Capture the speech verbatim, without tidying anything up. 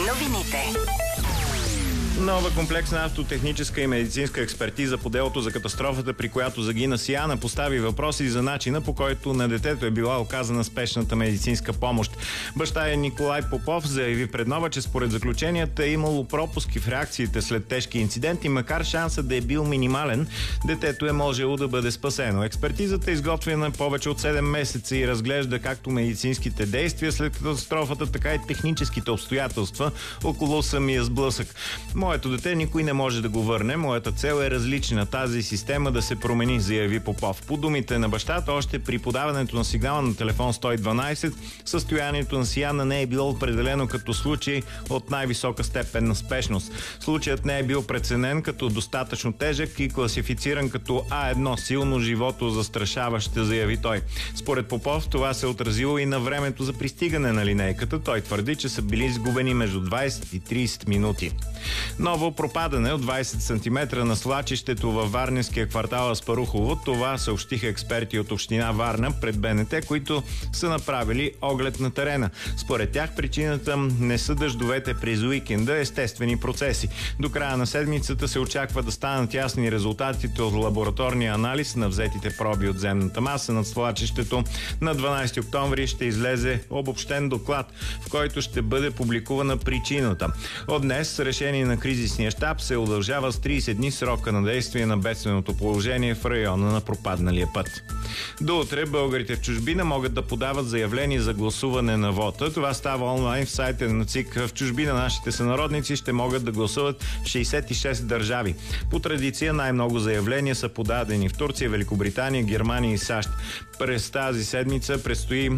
Новините. Нова комплексна автотехническа и медицинска експертиза по делото за катастрофата, при която загина Сияна, постави въпроси за начина, по който на детето е била оказана спешната медицинска помощ. Баща е Николай Попов заяви пред Нова, че според заключенията е имало пропуски в реакциите след тежки инциденти, макар шансът да е бил минимален, детето е можело да бъде спасено. Експертизата е изготвена повече от седем месеца и разглежда както медицинските действия след катастрофата, така и техническите обстоятелства около самия сблъсък. Моето дете никой не може да го върне. Моята цел е различна. Тази система да се промени, заяви Попов. По думите на бащата, още при подаването на сигнала на телефон сто и дванайсет, състоянието на Сияна не е било определено като случай от най-висока степен на спешност. Случаят не е бил преценен като достатъчно тежък и класифициран като А едно, силно живото застрашаващ, заяви той. Според Попов, това се отразило и на времето за пристигане на линейката. Той твърди, че са били изгубени между двайсет и трийсет минути. Ново пропадане от двайсет сантиметра на свлачището във варненския квартал Аспарухово. Това съобщиха експерти от община Варна пред БНТ, които са направили оглед на терена. Според тях причината не са дъждовете през уикенда, естествени процеси. До края на седмицата се очаква да станат ясни резултатите от лабораторния анализ на взетите проби от земната маса над свлачището. На дванайсети октомври ще излезе обобщен доклад, в който ще бъде публикувана причината. От днес решение на кризисния щаб се удължава с трийсет дни срока на действие на бедственото положение в района на пропадналия път. До утре българите в чужбина могат да подават заявление за гласуване на вота. Това става онлайн в сайта на ЦИК. В чужбина нашите сънародници ще могат да гласуват в шейсет и шест държави. По традиция най-много заявления са подадени в Турция, Великобритания, Германия и САЩ. През тази седмица предстои